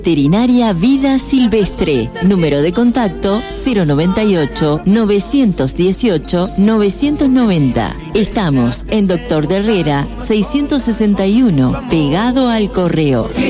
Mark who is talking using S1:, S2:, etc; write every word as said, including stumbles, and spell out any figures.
S1: Veterinaria Vida Silvestre. Número de contacto cero noventa y ocho, novecientos dieciocho, novecientos noventa. Estamos en Doctor de Herrera seiscientos sesenta y uno, pegado al correo.